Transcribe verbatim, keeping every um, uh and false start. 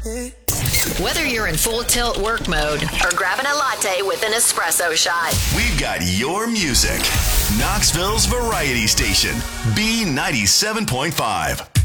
Whether you're in full tilt work mode or grabbing a latte with an espresso shot, we've got your music. Knoxville's Variety Station, B ninety-seven point five.